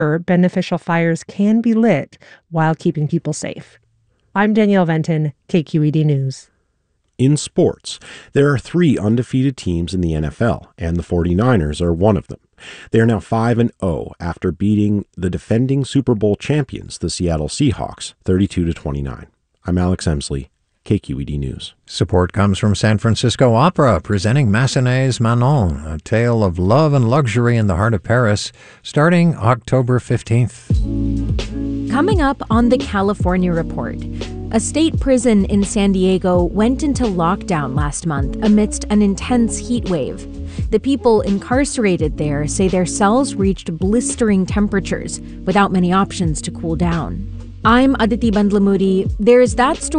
beneficial fires can be lit while keeping people safe. I'm Danielle Venton, KQED News. In sports, there are 3 undefeated teams in the NFL, and the 49ers are one of them. They are now 5-0 after beating the defending Super Bowl champions, the Seattle Seahawks, 32-29. I'm Alex Emsley, KQED News. Support comes from San Francisco Opera, presenting Massenet's Manon, a tale of love and luxury in the heart of Paris, starting October 15th. Coming up on the California Report, a state prison in San Diego went into lockdown last month amidst an intense heat wave. The people incarcerated there say their cells reached blistering temperatures without many options to cool down. I'm Aditi Bandlamudi. There's that story